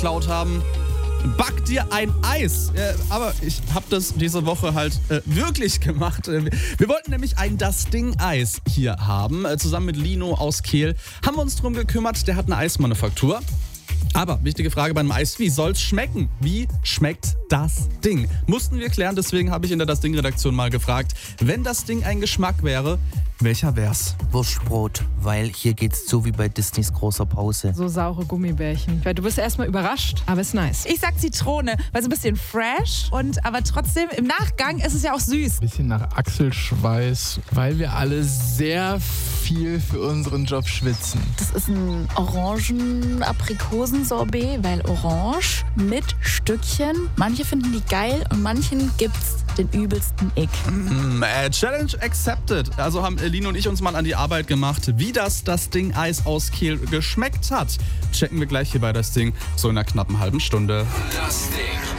geklaut haben. Back dir ein Eis. Aber ich habe das diese Woche halt wirklich gemacht. Wir wollten nämlich ein Das Ding Eis hier haben. Zusammen mit Lino aus Kehl haben wir uns drum gekümmert. Der hat eine Eismanufaktur. Aber wichtige Frage beim Eis, wie soll's schmecken? Wie schmeckt das Ding? Mussten wir klären, deswegen habe ich in der Das Ding-Redaktion mal gefragt, wenn das Ding ein Geschmack wäre, welcher wär's? Wurstbrot, weil hier geht's so wie bei Disneys großer Pause. So saure Gummibärchen. Weil du bist erstmal überrascht, aber ist nice. Ich sag Zitrone, weil so ein bisschen fresh aber trotzdem im Nachgang ist es ja auch süß. Bisschen nach Achselschweiß, weil wir alle sehr viel für unseren Job schwitzen. Das ist ein Orangen-Aprikosen-Sorbet, weil orange mit Stückchen. Manche finden die geil und manchen gibt's den übelsten Ick. Challenge accepted. Also haben Lino und ich uns mal an die Arbeit gemacht, wie das Ding Eis aus Kehl geschmeckt hat. Checken wir gleich hier bei Das Ding, so in einer knappen halben Stunde. Das Ding.